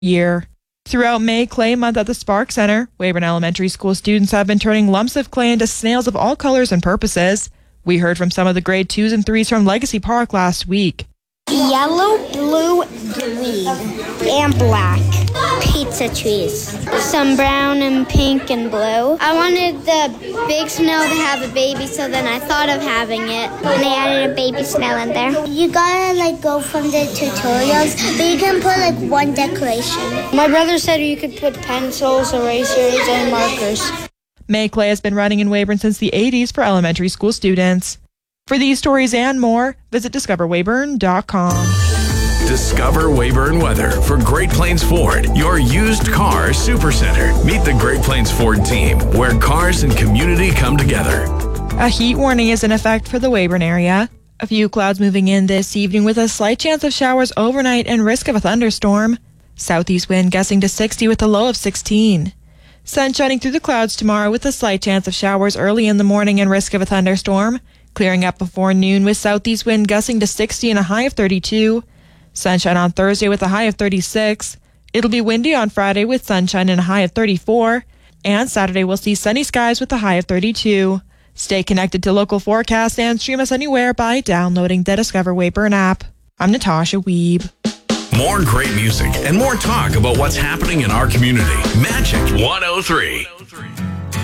year. Throughout May Clay Month at the Spark Center, Weyburn Elementary School students have been turning lumps of clay into snails of all colors and purposes. We heard from some of the grade 2s and 3s from Legacy Park last week. Yellow, blue, green, and black. Pizza trees. Some brown and pink and blue. I wanted the big snail to have a baby, so then I thought of having it. And I added a baby snail in there. You gotta go from the tutorials, but you can put one decoration. My brother said you could put pencils, erasers, and markers. May Clay has been running in Weyburn since the 80s for elementary school students. For these stories and more, visit discoverweyburn.com. Discover Weyburn weather for Great Plains Ford, your used car supercenter. Meet the Great Plains Ford team, where cars and community come together. A heat warning is in effect for the Weyburn area. A few clouds moving in this evening with a slight chance of showers overnight and risk of a thunderstorm. Southeast wind gusting to 60 with a low of 16. Sun shining through the clouds tomorrow with a slight chance of showers early in the morning and risk of a thunderstorm. Clearing up before noon with southeast wind gusting to 60 and a high of 32. Sunshine on Thursday with a high of 36. It'll be windy on Friday with sunshine and a high of 34. And Saturday we'll see sunny skies with a high of 32. Stay connected to local forecasts and stream us anywhere by downloading the Discover Weyburn app. I'm Natasha Wiebe. More great music and more talk about what's happening in our community. Magic 103.